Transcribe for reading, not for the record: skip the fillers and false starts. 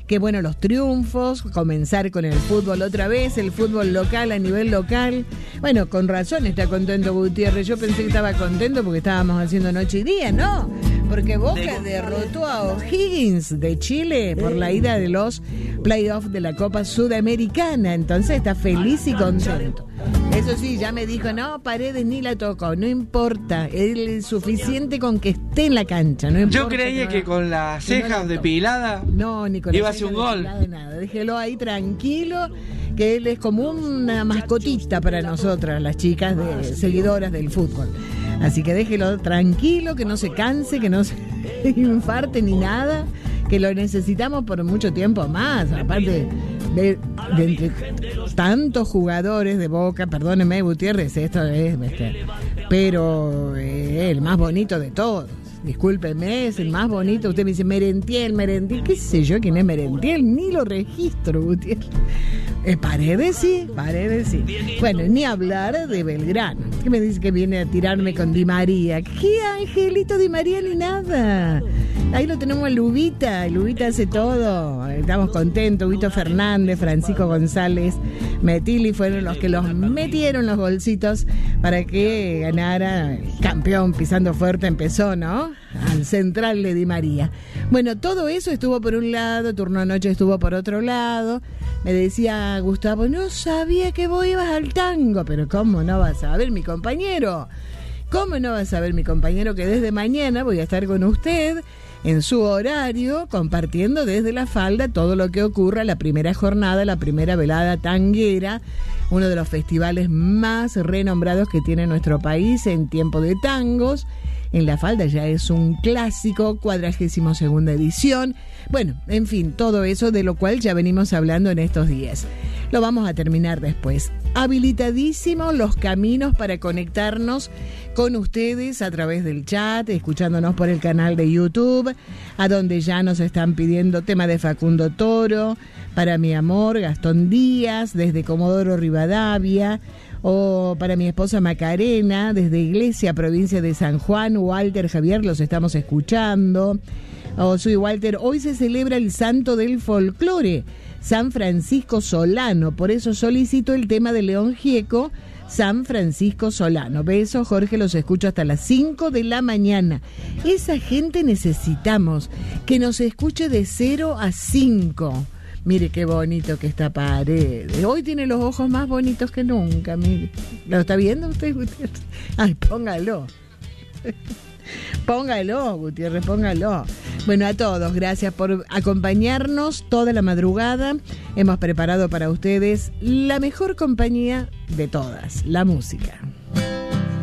que bueno, los triunfos, comenzar con el fútbol otra vez, el fútbol local a nivel local. Bueno, con razón está contento Gutiérrez. Yo pensé que estaba contento porque estábamos haciendo noche y día, ¿no? Porque Boca derrotó a O'Higgins de Chile por la ida de los playoffs de la Copa Sudamericana. Entonces está feliz y contento. Eso sí, ya me dijo, no, Paredes ni la tocó, no importa, es suficiente con que esté en la cancha, no importa. Yo creía que con las cejas depiladas no, ni con iba a hacer un gol. Nada. Déjelo ahí tranquilo, que él es como una mascotita para nosotras, las chicas seguidoras del fútbol. Así que déjelo tranquilo, que no se canse, que no se infarte ni nada, que lo necesitamos por mucho tiempo más, aparte de entre tantos jugadores de Boca, perdóneme Gutiérrez, esto es, pero el más bonito de todos. Discúlpeme, es el más bonito. Usted me dice Merentiel, qué sé yo quién es Merentiel, ni lo registro, Gutiérrez. Paredes sí. Bueno, ni hablar de Belgrano. ¿Qué me dice que viene a tirarme con Di María? ¿Qué Angelito Di María ni nada? Ahí lo tenemos a Lubita. Lubita hace todo. Estamos contentos. Huito Fernández, Francisco González, Metili fueron los que los metieron los golcitos para que ganara el campeón pisando fuerte. Empezó, ¿no? Al central de Di María. Bueno, todo eso estuvo por un lado, turno anoche estuvo por otro lado. Me decía Gustavo, no sabía que vos ibas al tango. Pero ¿cómo no vas a ver, mi compañero? ¿Cómo no vas a ver, mi compañero, que desde mañana voy a estar con usted en su horario, compartiendo desde la falda todo lo que ocurra, la primera jornada, la primera velada tanguera, uno de los festivales más renombrados que tiene nuestro país en tiempo de tangos. En la falda ya es un clásico, 42ª edición. Bueno, en fin, todo eso de lo cual ya venimos hablando en estos días. Lo vamos a terminar después. Habilitadísimos los caminos para conectarnos con ustedes a través del chat, escuchándonos por el canal de YouTube, a donde ya nos están pidiendo tema de Facundo Toro, Para mi amor, Gastón Díaz, desde Comodoro Rivadavia, o para mi esposa Macarena, desde Iglesia, provincia de San Juan. Walter, Javier, los estamos escuchando. Soy Walter, hoy se celebra el santo del folclore, San Francisco Solano, por eso solicito el tema de León Gieco, San Francisco Solano. Besos, Jorge, los escucho hasta las 5 de la mañana. Esa gente necesitamos, que nos escuche de 0 a 5. Mire qué bonito que está Paredes. Hoy tiene los ojos más bonitos que nunca, mire. ¿Lo está viendo usted, Gutiérrez? Ay, póngalo. Póngalo, Gutiérrez, póngalo. Bueno, a todos, gracias por acompañarnos toda la madrugada. Hemos preparado para ustedes la mejor compañía de todas, la música.